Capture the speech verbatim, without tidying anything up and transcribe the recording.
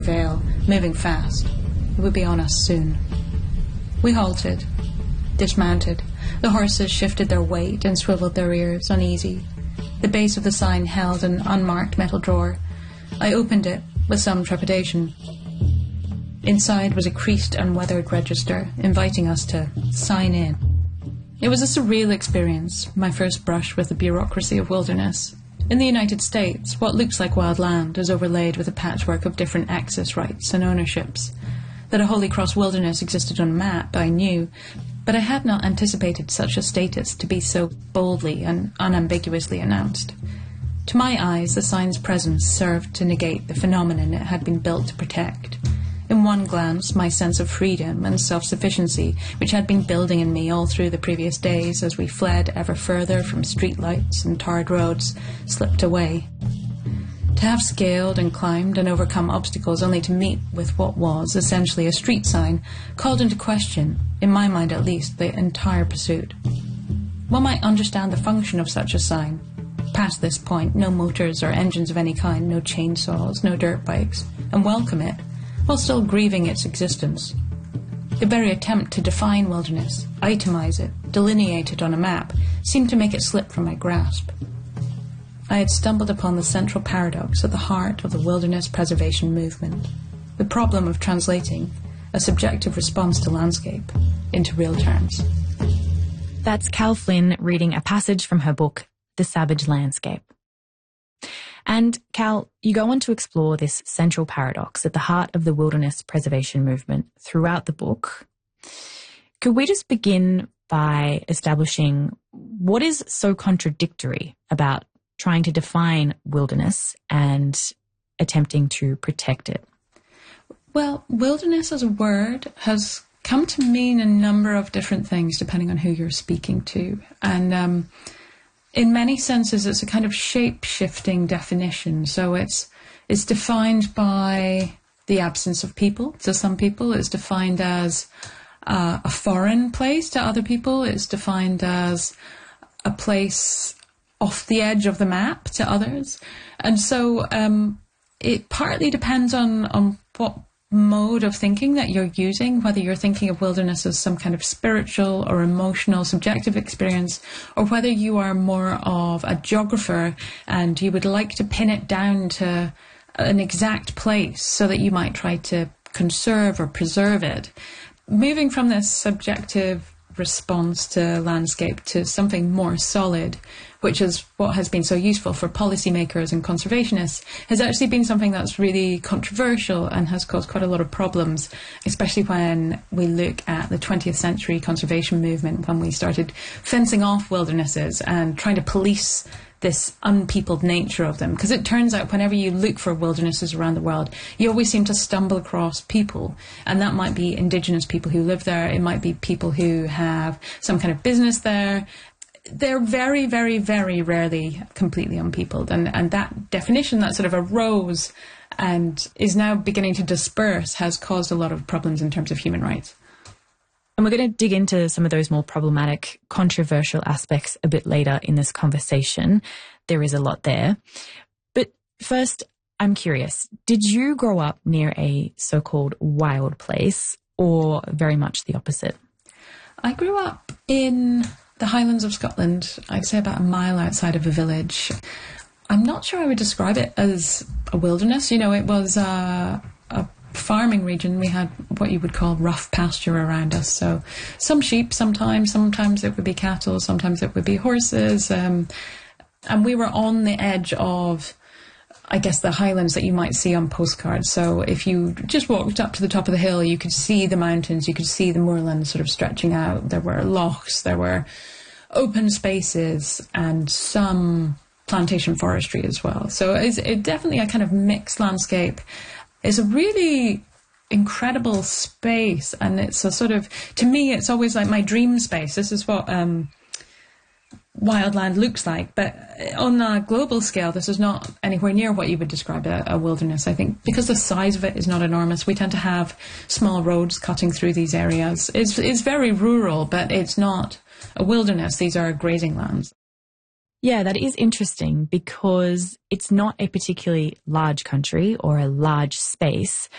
Vale, moving fast. It would be on us soon. We halted, dismounted. The horses shifted their weight and swiveled their ears, uneasy. The base of the sign held an unmarked metal drawer. I opened it with some trepidation. Inside was a creased and weathered register, inviting us to sign in. It was a surreal experience, my first brush with the bureaucracy of wilderness. In the United States, what looks like wild land is overlaid with a patchwork of different access rights and ownerships. That a Holy Cross wilderness existed on a map, I knew, but I had not anticipated such a status to be so boldly and unambiguously announced. To my eyes, the sign's presence served to negate the phenomenon it had been built to protect. In one glance, my sense of freedom and self-sufficiency, which had been building in me all through the previous days as we fled ever further from streetlights and tarred roads, slipped away. To have scaled and climbed and overcome obstacles only to meet with what was essentially a street sign called into question, in my mind at least, the entire pursuit. One might understand the function of such a sign. Past this point, no motors or engines of any kind, no chainsaws, no dirt bikes, and welcome it, while still grieving its existence. The very attempt to define wilderness, itemize it, delineate it on a map, seemed to make it slip from my grasp. I had stumbled upon the central paradox at the heart of the wilderness preservation movement, the problem of translating a subjective response to landscape into real terms. That's Cal Flynn reading a passage from her book, The Savage Landscape. And, Cal, you go on to explore this central paradox at the heart of the wilderness preservation movement throughout the book. Could we just begin by establishing what is so contradictory about trying to define wilderness and attempting to protect it? Well, wilderness as a word has come to mean a number of different things depending on who you're speaking to. And um, in many senses, it's a kind of shape-shifting definition. So it's it's defined by the absence of people. To some people, it's defined as uh, a foreign place. To other people, it's defined as a place off the edge of the map to others. And so um, it partly depends on, on what mode of thinking that you're using, whether you're thinking of wilderness as some kind of spiritual or emotional subjective experience, or whether you are more of a geographer and you would like to pin it down to an exact place so that you might try to conserve or preserve it. Moving from this subjective response to landscape to something more solid, which is what has been so useful for policymakers and conservationists, has actually been something that's really controversial and has caused quite a lot of problems, especially when we look at the twentieth century conservation movement, when we started fencing off wildernesses and trying to police this unpeopled nature of them. Because it turns out whenever you look for wildernesses around the world, you always seem to stumble across people. And that might be indigenous people who live there. It might be people who have some kind of business there. They're very, very, very rarely completely unpeopled. And, and that definition that sort of arose and is now beginning to disperse has caused a lot of problems in terms of human rights. And we're going to dig into some of those more problematic, controversial aspects a bit later in this conversation. There is a lot there. But first, I'm curious, did you grow up near a so-called wild place or very much the opposite? I grew up in the Highlands of Scotland, I'd say about a mile outside of a village. I'm not sure I would describe it as a wilderness. You know, it was uh, a farming region. We had what you would call rough pasture around us. So some sheep sometimes, sometimes it would be cattle, sometimes it would be horses. Um, and we were on the edge of, I guess, the highlands that you might see on postcards. So if you just walked up to the top of the hill, you could see the mountains, you could see the moorland sort of stretching out. There were lochs, there were open spaces and some plantation forestry as well. So it's it definitely a kind of mixed landscape. It's a really incredible space, and it's a sort of, to me, it's always like my dream space. This is what um, wildland looks like, but on a global scale, this is not anywhere near what you would describe a, a wilderness. I think because the size of it is not enormous, we tend to have small roads cutting through these areas. It's, it's very rural, but it's not a wilderness. These are grazing lands. Yeah, that is interesting because it's not a particularly large country or a large space,